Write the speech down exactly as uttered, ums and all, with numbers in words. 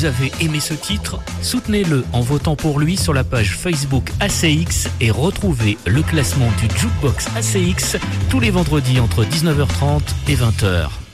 avez aimé ce titre, soutenez-le en votant pour lui sur la page Facebook A C X et retrouvez le classement du Jukebox A C X tous les vendredis entre dix-neuf heures trente et vingt heures.